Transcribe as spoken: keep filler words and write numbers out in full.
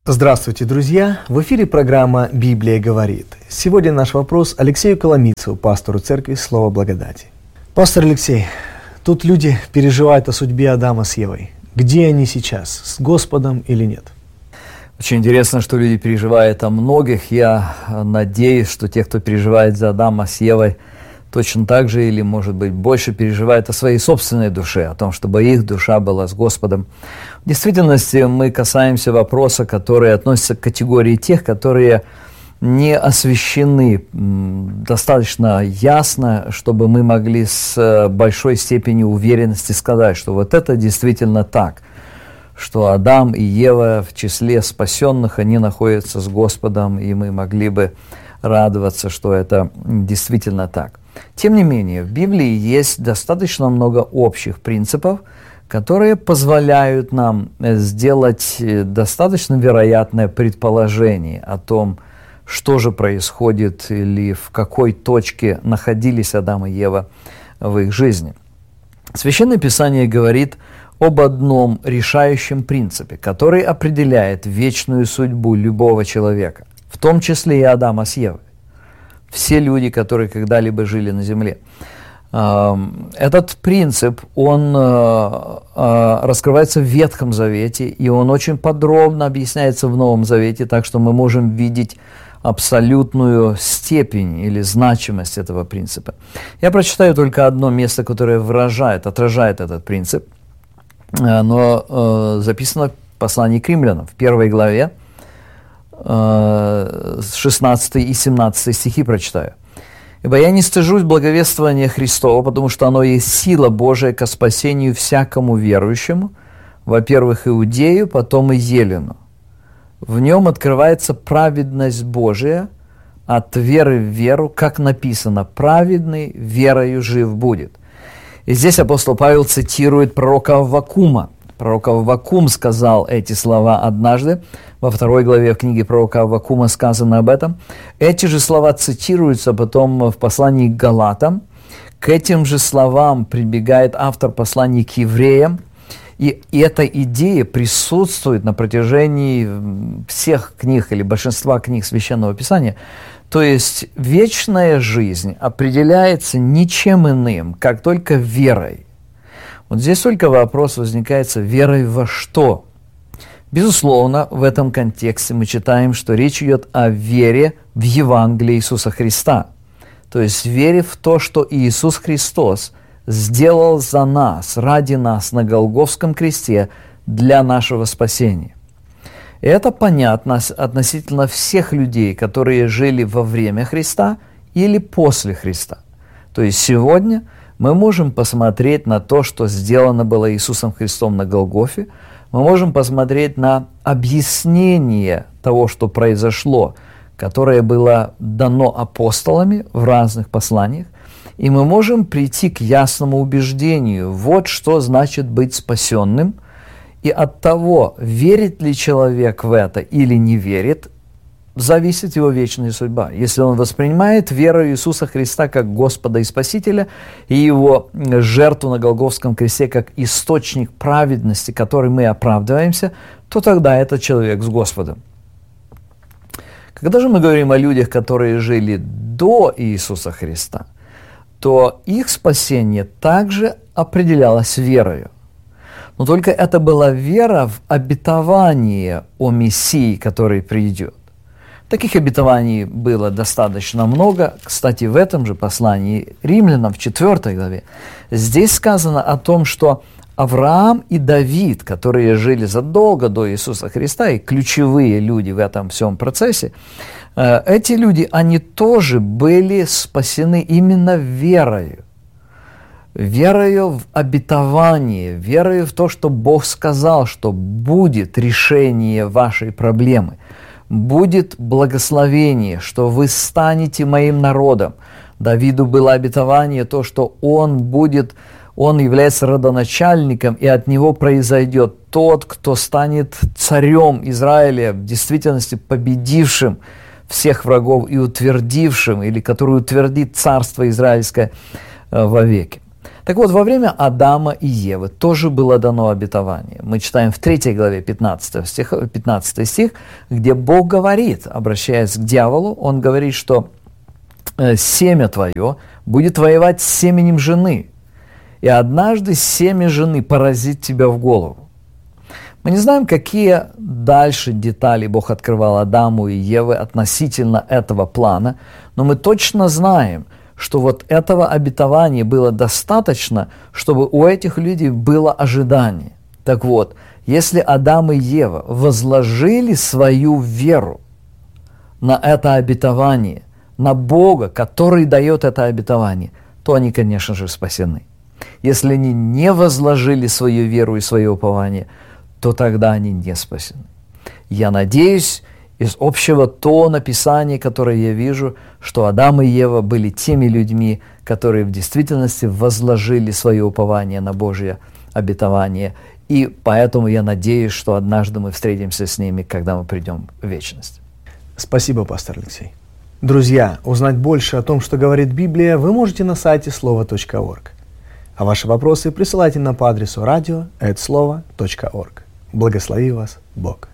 Здравствуйте, друзья! В эфире программа «Библия говорит». Сегодня наш вопрос Алексею Коломийцеву, пастору церкви «Слово благодати». Пастор Алексей, тут люди переживают о судьбе Адама с Евой. Где они сейчас? С Господом или нет? Очень интересно, что люди переживают о многих. Я надеюсь, что те, кто переживает за Адама с Евой, точно так же или, может быть, больше переживают о своей собственной душе, о том, чтобы их душа была с Господом. В действительности мы касаемся вопроса, который относится к категории тех, которые не освящены достаточно ясно, чтобы мы могли с большой степенью уверенности сказать, что вот это действительно так, что Адам и Ева в числе спасенных, они находятся с Господом, и мы могли бы радоваться, что это действительно так. Тем не менее, в Библии есть достаточно много общих принципов, которые позволяют нам сделать достаточно вероятное предположение о том, что же происходит или в какой точке находились Адам и Ева в их жизни. Священное Писание говорит об одном решающем принципе, который определяет вечную судьбу любого человека, в том числе и Адама с Евой. Все люди, которые когда-либо жили на земле. Этот принцип, он раскрывается в Ветхом Завете, и он очень подробно объясняется в Новом Завете, так что мы можем видеть абсолютную степень или значимость этого принципа. Я прочитаю только одно место, которое выражает, отражает этот принцип. Оно записано в послании к Римлянам, в первой главе, шестнадцатый и семнадцатый стихи прочитаю. «Ибо я не стыжусь благовествования Христова, потому что оно есть сила Божия ко спасению всякому верующему, во-первых, иудею, потом и елену. В нем открывается праведность Божия от веры в веру, как написано: праведный верою жив будет». И здесь апостол Павел цитирует пророка Аввакума. Пророк Аввакум сказал эти слова однажды. Во второй главе в книге пророка Аввакума сказано об этом. Эти же слова цитируются потом в послании к Галатам. К этим же словам прибегает автор послания к евреям. И эта идея присутствует на протяжении всех книг или большинства книг Священного Писания. То есть вечная жизнь определяется ничем иным, как только верой. Вот здесь только вопрос возникает: верой во что? Безусловно, в этом контексте мы читаем, что речь идет о вере в Евангелие Иисуса Христа. То есть вере в то, что Иисус Христос сделал за нас, ради нас на Голгофском кресте для нашего спасения. И это понятно относительно всех людей, которые жили во время Христа или после Христа. То есть сегодня мы можем посмотреть на то, что сделано было Иисусом Христом на Голгофе. Мы можем посмотреть на объяснение того, что произошло, которое было дано апостолами в разных посланиях. И мы можем прийти к ясному убеждению: вот что значит быть спасенным. И от того, верит ли человек в это или не верит, зависит его вечная судьба. Если он воспринимает веру Иисуса Христа как Господа и Спасителя, и его жертву на Голгофском кресте как источник праведности, которым мы оправдываемся, то тогда этот человек с Господом. Когда же мы говорим о людях, которые жили до Иисуса Христа, то их спасение также определялось верою. Но только это была вера в обетование о Мессии, который придет. Таких обетований было достаточно много. Кстати, в этом же послании Римлянам, в четвёртой главе, здесь сказано о том, что Авраам и Давид, которые жили задолго до Иисуса Христа, и ключевые люди в этом всем процессе, эти люди, они тоже были спасены именно верою. Верою в обетование, верою в то, что Бог сказал, что будет решение вашей проблемы. Будет благословение, что вы станете моим народом. Давиду было обетование, то, что он будет, он является родоначальником, и от него произойдет тот, кто станет царем Израиля, в действительности победившим всех врагов и утвердившим, или который утвердит царство израильское вовеки. Так вот, во время Адама и Евы тоже было дано обетование. Мы читаем в третьей главе пятнадцатый стих, пятнадцатый стих, где Бог говорит, обращаясь к дьяволу, Он говорит, что семя твое будет воевать с семенем жены, и однажды семя жены поразит тебя в голову. Мы не знаем, какие дальше детали Бог открывал Адаму и Еве относительно этого плана, но мы точно знаем, что вот этого обетования было достаточно, чтобы у этих людей было ожидание. Так вот, если Адам и Ева возложили свою веру на это обетование, на Бога, который дает это обетование, то они, конечно же, спасены. Если они не возложили свою веру и свое упование, то тогда они не спасены. Я надеюсь, из общего тона Писания, которое я вижу, что Адам и Ева были теми людьми, которые в действительности возложили свое упование на Божье обетование. И поэтому я надеюсь, что однажды мы встретимся с ними, когда мы придем в вечность. Спасибо, пастор Алексей. Друзья, узнать больше о том, что говорит Библия, вы можете на сайте слово точка орг. А ваши вопросы присылайте нам по адресу радио эт слово точка орг. Благослови вас Бог.